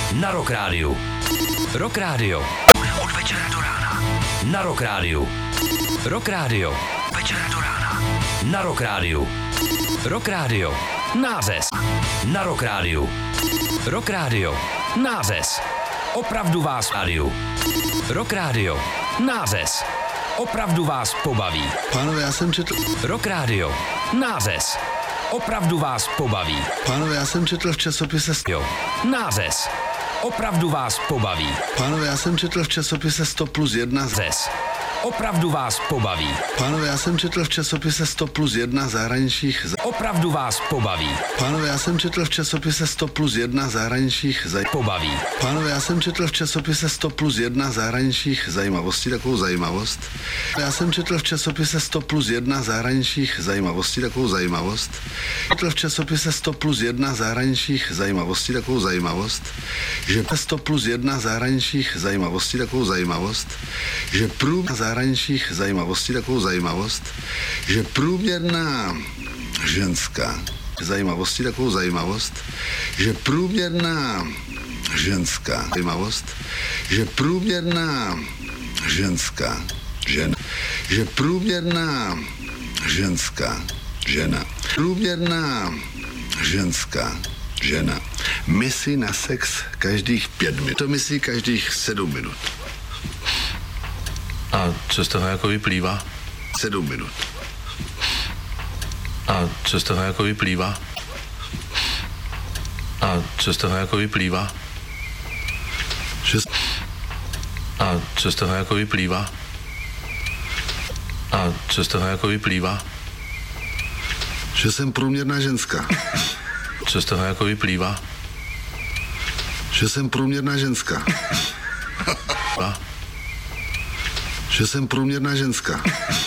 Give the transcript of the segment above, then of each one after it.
Na Rock Rádiu. Rock Rádio. Od večera do rána. Na Rock Rádiu. Rock Rádio. Večera do rána. Na Rock Rádiu. Rock Rádio. Nářez. Na Rock Rádiu. Rock Rádio. Nářez. Opravdu vás rádiu. Rock Rádio. Nářez. Opravdu vás pobaví. Pánové, já jsem četl... Rock Rádio. Nářez. Opravdu vás pobaví. Pánové, já jsem četl v časopise... Jo. Nářez. Opravdu vás pobaví. Pánové, já jsem četl v časopise 100+1... Řez. Opravdu vás pobaví. Pánové, já jsem četl v časopise 100+1 zahraničních... Opravdu vás pobaví. Pánové, já jsem četl v časopise 100+1 zahraničních... Pobaví. Pánové, já jsem četl v časopise 100+1 zahraničních zajímavostí, takovou zajímavost. Já jsem četl v časopise 100+1 zahraničních zajímavostí, takovou zajímavost. Četl v časopise 100+1 zahraničních zajímavostí, takovou zajímavost. Že 100+1 zahraničních zajímavostí, takovou zajímavost. Že zahraničních zajímavostí, takovou zajímavost, že průměrná ženská zajímavostí, takovou zajímavost, že průměrná ženská zajímavost, že průměrná ženská žena, že průměrná ženská žena, průměrná ženská žena myslí na sex každých 5 minut, to myslí každých 7 minut. A co z toho jako vyplývá? 7 minut. A co z toho jako vyplývá? A co z toho jako vyplývá? 6. A co z toho jako vyplývá? A co z toho jako vyplývá? Že jsem průměrná ženská. Co z toho jako vyplývá? Že jsem průměrná ženská. Že jsem průměrná ženská.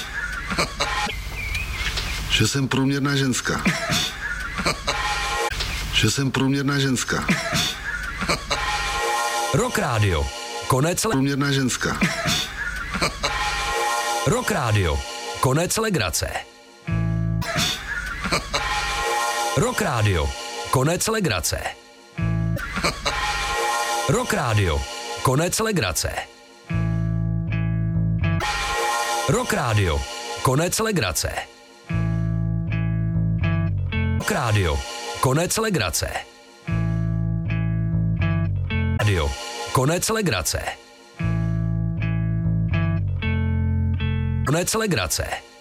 Že jsem průměrná ženská. Že jsem průměrná ženská. Rock Rádio. Konec Průměrná ženská. Rock Rádio. Konec legrace. Rock Rádio. Konec legrace. Rock Rádio. Konec legrace. Rock Rádio. Konec legrace. Rock Rádio. Konec legrace. Radio. Konec legrace. Konec legrace.